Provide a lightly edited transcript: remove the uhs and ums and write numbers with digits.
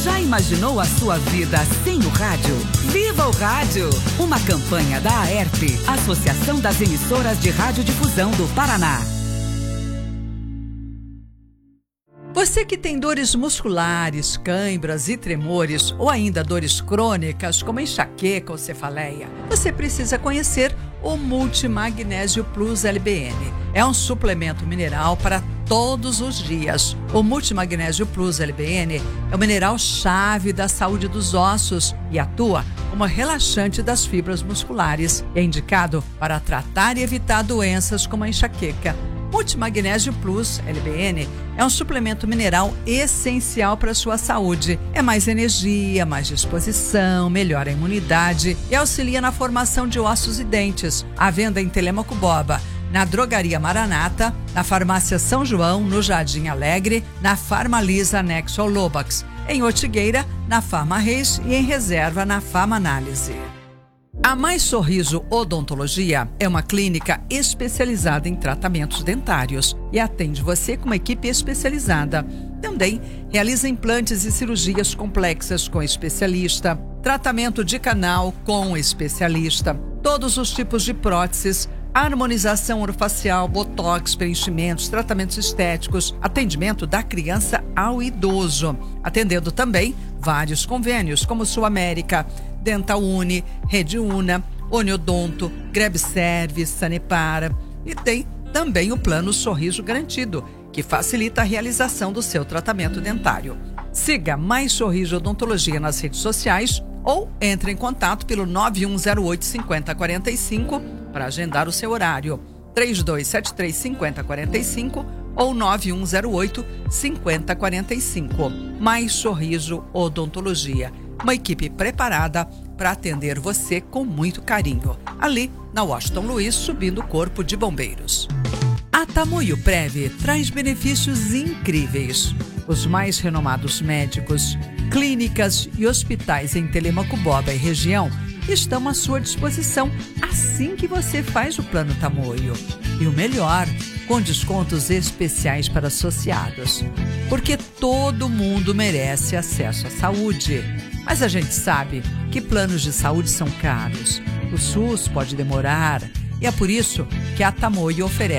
Já imaginou a sua vida sem o rádio? Viva o Rádio! Uma campanha da AERP, Associação das Emissoras de Radiodifusão do Paraná. Você que tem dores musculares, câimbras e tremores, ou ainda dores crônicas como enxaqueca ou cefaleia, você precisa conhecer o Multimagnésio Plus LBN. É um suplemento mineral para todos os dias. O Multimagnésio Plus LBN é o mineral-chave da saúde dos ossos e atua como relaxante das fibras musculares. É indicado para tratar e evitar doenças como a enxaqueca. Multimagnésio Plus LBN é um suplemento mineral essencial para a sua saúde. É mais energia, mais disposição, melhora a imunidade e auxilia na formação de ossos e dentes. À venda em Telêmaco Borba, na Drogaria Maranata, na Farmácia São João, no Jardim Alegre, na Farmalisa anexo ao Lobax, em Ortigueira, na Farma Reis e em Reserva, na Farma Análise. A Mais Sorriso Odontologia é uma clínica especializada em tratamentos dentários e atende você com uma equipe especializada. Também realiza implantes e cirurgias complexas com especialista, tratamento de canal com especialista, todos os tipos de próteses, harmonização orofacial, botox, preenchimentos, tratamentos estéticos, atendimento da criança ao idoso, atendendo também vários convênios como Sul América, Dental Uni, Rede Una, Oniodonto, Greb Service, Sanepara e tem também o Plano Sorriso Garantido, que facilita a realização do seu tratamento dentário. Siga Mais Sorriso Odontologia nas redes sociais ou entre em contato pelo 9108-5045 para agendar o seu horário, 3273-5045 ou 9108-5045. Mais Sorriso Odontologia. Uma equipe preparada para atender você com muito carinho. Ali, na Washington Luiz, subindo o Corpo de Bombeiros. A Tamoio Prev traz benefícios incríveis. Os mais renomados médicos, clínicas e hospitais em Telêmaco Borba e região estão à sua disposição assim que você faz o Plano Tamoio. E o melhor, com descontos especiais para associados. Porque todo mundo merece acesso à saúde. Mas a gente sabe que planos de saúde são caros. O SUS pode demorar e é por isso que a Tamoio oferece